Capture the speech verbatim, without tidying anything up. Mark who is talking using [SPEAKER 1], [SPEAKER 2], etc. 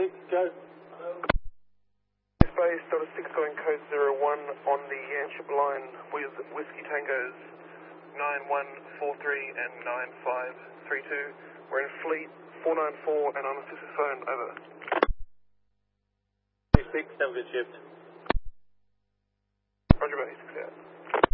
[SPEAKER 1] six, go.
[SPEAKER 2] Base, Delta six going code zero one on the Yanship line with Whiskey Tangos nine one four three and nine five three two. We're in Fleet four nine four and on assisted phone, over.
[SPEAKER 1] six, have a good shift.